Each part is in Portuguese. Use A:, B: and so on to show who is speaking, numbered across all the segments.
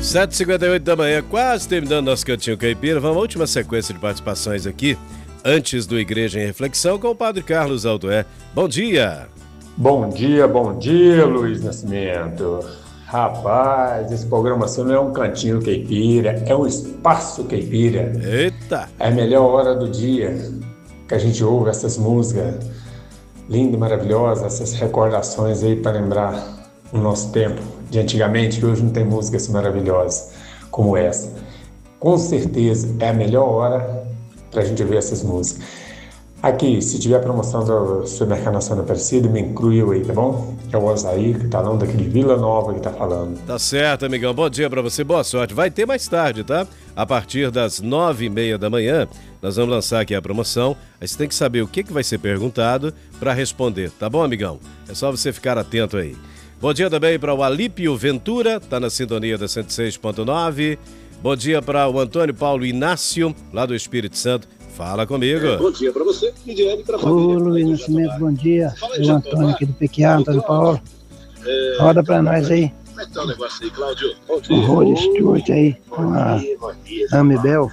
A: 7h58 da manhã, quase terminando nosso Cantinho Caipira. Vamos à última sequência de participações aqui, antes do Igreja em Reflexão, com o Padre Carlos Aldoé. Bom dia!
B: Bom dia, Luiz Nascimento. Rapaz, esse programa seu não é um cantinho caipira, é um espaço caipira.
A: Eita!
B: É a melhor hora do dia que a gente ouve essas músicas lindas, maravilhosas, essas recordações aí para lembrar o nosso tempo de antigamente, que hoje não tem música assim maravilhosa como essa. Com certeza é a melhor hora para a gente ouvir essas músicas. Aqui, se tiver promoção do Supermercado Nacional Aparecida, me inclui eu aí, tá bom? É o Osair, que tá não, daqui de Vila Nova, que tá falando.
A: Tá certo, amigão. Bom dia pra você, boa sorte. Vai ter mais tarde, tá? A partir das 9h30 da manhã, nós vamos lançar aqui a promoção. Aí você tem que saber o que vai ser perguntado pra responder, tá bom, amigão? É só você ficar atento aí. Bom dia também para o Alípio Ventura, tá na sintonia da 106.9. Bom dia para o Antônio Paulo Inácio, lá do Espírito Santo. Fala comigo.
C: Bom dia para você, Lidiane, para a família.
D: Ô, Luiz Nascimento, bom dia. O Antônio aqui do Pequiá, Antônio Paulo. Roda para nós aí.
C: Como é que tá o negócio aí, Cláudio? Bom dia.
D: O Rod Stewart aí, com a Amibel.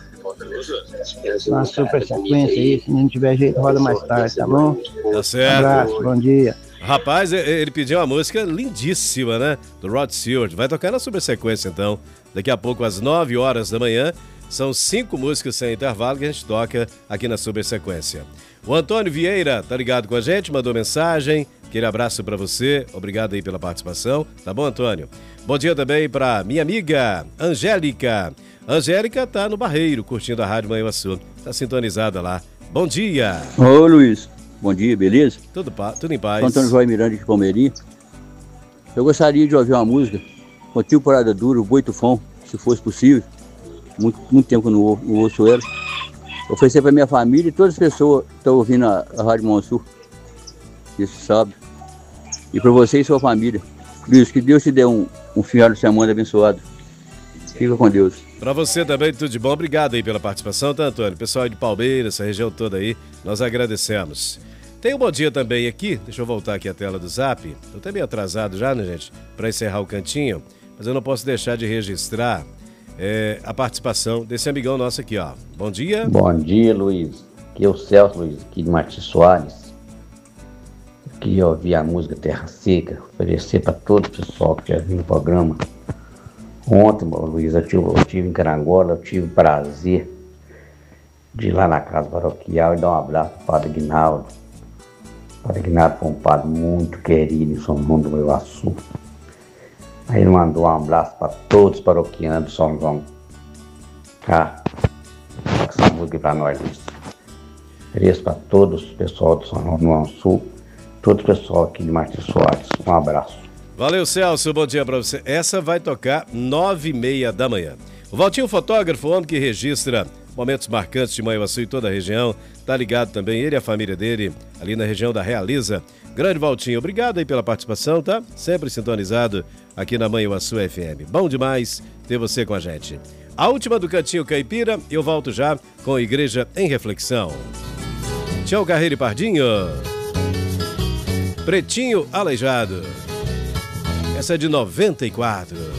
D: Uma super sequência aí, se não tiver jeito, roda mais tarde, tá bom?
A: Tá certo.
D: Abraço, bom dia.
A: Rapaz, ele pediu uma música lindíssima, né? Do Rod Stewart. Vai tocar na supersequência, então. Daqui a pouco, às 9h da manhã. São 5 músicas sem intervalo que a gente toca aqui na supersequência. O Antônio Vieira tá ligado com a gente, mandou mensagem. Aquele abraço pra você. Obrigado aí pela participação. Tá bom, Antônio? Bom dia também pra minha amiga Angélica. Angélica tá no Barreiro, curtindo a Rádio Manhuaçu. Tá sintonizada lá. Bom dia.
E: Ô, Luiz. Bom dia, beleza?
A: Tudo em paz.
E: Antônio João Miranda de Palmeirinha. Eu gostaria de ouvir uma música, Motivo Parada Dura, o Boi Tufão, se fosse possível. Muito tempo que eu não ouço ela. Oferecer para minha família e todas as pessoas que estão ouvindo a Rádio Manhuaçu esse sábado. E para você e sua família. Luiz, que Deus te dê um final de semana abençoado. Fica com Deus.
A: Para você também, tudo de bom. Obrigado aí pela participação, tá, Antônio? Pessoal de Palmeiras, essa região toda aí, nós agradecemos. Tem um bom dia também aqui, deixa eu voltar aqui a tela do Zap. Tô até meio atrasado já, né, gente? Para encerrar o cantinho, mas eu não posso deixar de registrar a participação desse amigão nosso aqui, ó. Bom dia.
F: Bom dia, Luiz. Aqui é o Celso, Luiz, aqui de Martins Soares. Eu queria ouvir a música Terra Seca, oferecer para todo o pessoal que já viu o programa. Ontem, Luiz, eu tive em Carangola, eu tive o prazer de ir lá na casa paroquial e dar um abraço para o Padre Guinaldo. O Padre Guinaldo foi um padre muito querido em São João do Manhuaçu. Aí ele mandou um abraço para todos os paroquianos de São João. Tá? Toca essa música para nós, Luiz. Ofereço para todos o pessoal de São João do Manhuaçu, todo o pessoal aqui de Martins Soares. Um abraço.
A: Valeu, Celso, bom dia pra você. Essa vai tocar 9h30 da manhã. O Valtinho Fotógrafo, o homem que registra momentos marcantes de Manhuaçu e toda a região, tá ligado também, ele e a família dele, ali na região da Realiza. Grande Valtinho, obrigado aí pela participação, tá? Sempre sintonizado aqui na Manhuaçu FM. Bom demais ter você com a gente. A última do Cantinho Caipira, eu volto já com a Igreja em Reflexão. Tchau, Carreiro e Pardinho. Pretinho Aleijado. Essa é de 94.